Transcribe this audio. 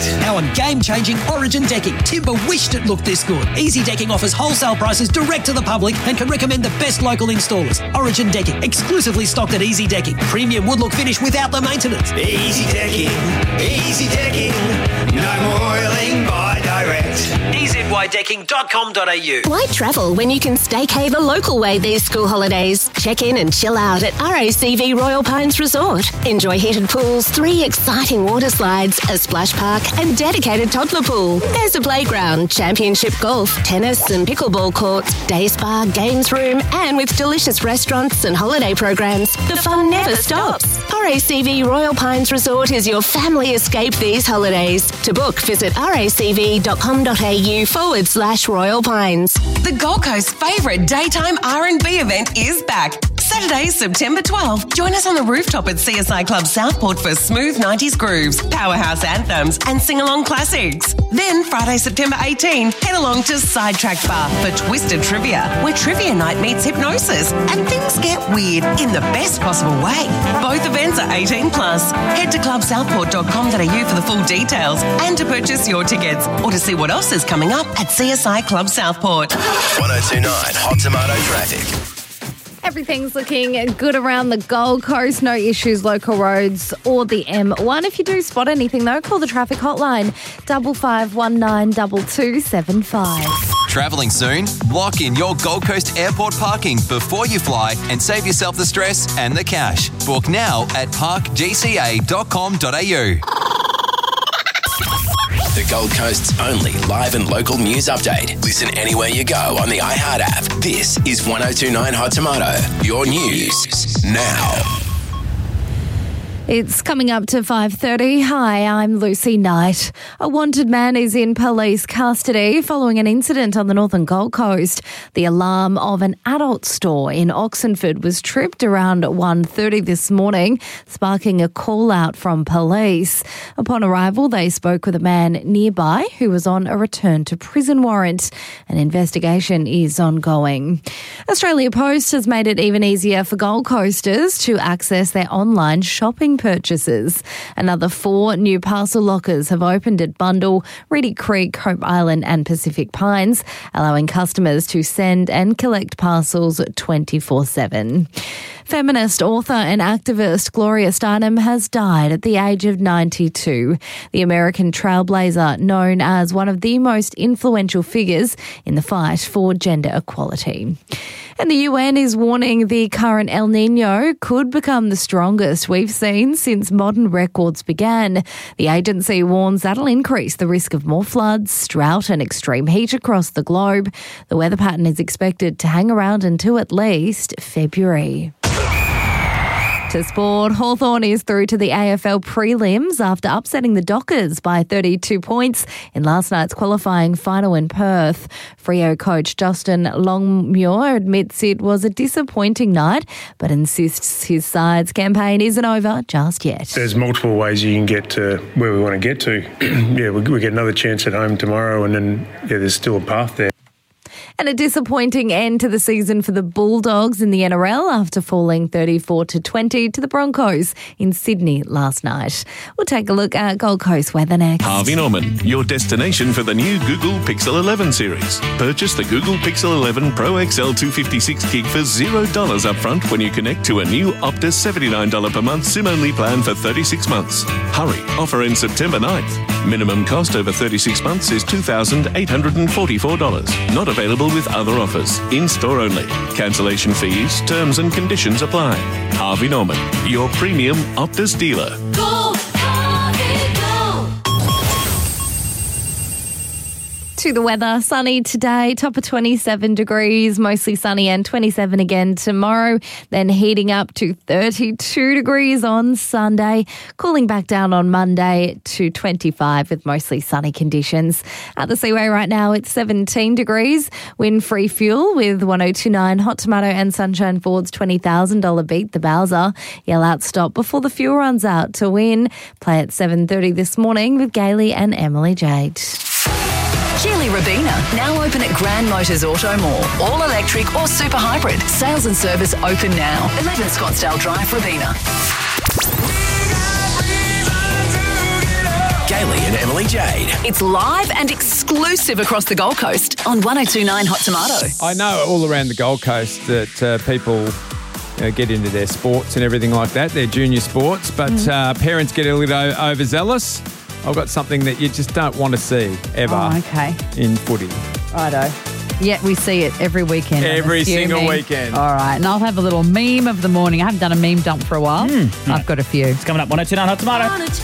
Our game-changing Origin decking. Timber wished it looked this good. Easy Decking offers wholesale prices direct to the public and can recommend the best local installers. Origin Decking, exclusively stocked at Easy Decking. Premium wood look finish without the maintenance. Easy Decking, Easy Decking. No more oiling by direct. EZYDecking.com.au. Why travel when you can staycay the local way these school holidays? Check in and chill out at RACV Royal Pines Resort. Enjoy heated pools, 3 exciting water slides, a splash park and dedicated toddler pool. There's a playground, championship golf, tennis and pickleball courts, day spa, games room and with delicious restaurants and holiday programs, the fun never stops. RACV Royal Pines Resort is your family escape these holidays. To book, visit racv.com.au/Royal Pines. The Gold Coast's favourite daytime R&B event is back. Saturday, September 12th, join us on the rooftop at CSI Club Southport for smooth 90s grooves, powerhouse anthems and sing-along classics. Then Friday, September 18, head along to Sidetrack Bar for Twisted Trivia, where trivia night meets hypnosis and things get weird in the best possible way. Both events are 18 plus. Head to clubsouthport.com.au for the full details and to purchase your tickets or to see what else is coming up at CSI Club Southport. 1029 Hot Tomato Traffic. Everything's looking good around the Gold Coast. No issues, local roads or the M1. If you do spot anything, though, call the traffic hotline 5519 2275. Travelling soon? Lock in your Gold Coast airport parking before you fly and save yourself the stress and the cash. Book now at parkgca.com.au. The Gold Coast's only live and local news update. Listen anywhere you go on the iHeart app. This is 1029 Hot Tomato. Your news now. It's coming up to 5:30. Hi, I'm Lucy Knight. A wanted man is in police custody following an incident on the northern Gold Coast. The alarm of an adult store in Oxenford was tripped around 1:30 this morning, sparking a call out from police. Upon arrival, they spoke with a man nearby who was on a return to prison warrant. An investigation is ongoing. Australia Post has made it even easier for Gold Coasters to access their online shopping purchases. Another 4 new parcel lockers have opened at Bundall, Reedy Creek, Hope Island and Pacific Pines, allowing customers to send and collect parcels 24/7. Feminist author and activist Gloria Steinem has died at the age of 92. The American trailblazer, known as one of the most influential figures in the fight for gender equality. And the UN is warning the current El Niño could become the strongest we've seen since modern records began. The agency warns that'll increase the risk of more floods, drought and extreme heat across the globe. The weather pattern is expected to hang around until at least February. To sport, Hawthorn is through to the AFL prelims after upsetting the Dockers by 32 points in last night's qualifying final in Perth. Freo coach Justin Longmuir admits it was a disappointing night, but insists his side's campaign isn't over just yet. There's multiple ways you can get to where we want to get to. We get another chance at home tomorrow, and then there's still a path there. And a disappointing end to the season for the Bulldogs in the NRL after falling 34-20 to the Broncos in Sydney last night. We'll take a look at Gold Coast weather next. Harvey Norman, your destination for the new Google Pixel 11 series. Purchase the Google Pixel 11 Pro XL 256 gig for $0 upfront when you connect to a new Optus $79 per month SIM-only plan for 36 months. Hurry, offer in September 9th. Minimum cost over 36 months is $2,844. Not available with other offers. In-store only. Cancellation fees, terms and conditions apply. Harvey Norman, your premium Optus dealer. Go, Harvey, go! To the weather, sunny today, top of 27 degrees, mostly sunny and 27 again tomorrow, then heating up to 32 degrees on Sunday, cooling back down on Monday to 25 with mostly sunny conditions. At the Seaway right now, it's 17 degrees, wind-free fuel with 1029 Hot Tomato and Sunshine Ford's $20,000 beat the Bowser. Yell out stop before the fuel runs out to win. Play at 7:30 this morning with Gailey and Emily Jade. Geely Robina, now open at Grand Motors Auto Mall. All electric or super hybrid. Sales and service open now. 11 Scottsdale Drive, Robina. Bailey and Emily Jade. It's live and exclusive across the Gold Coast on 102.9 Hot Tomato. I know all around the Gold Coast that people get into their sports and everything like that, their junior sports, but parents get a little overzealous. I've got something that you just don't want to see ever in footy. Righto. Yeah, we see it every weekend. Every single weekend. All right, and I'll have a little meme of the morning. I haven't done a meme dump for a while. I've got a few. It's coming up 102.9 Hot Tomato.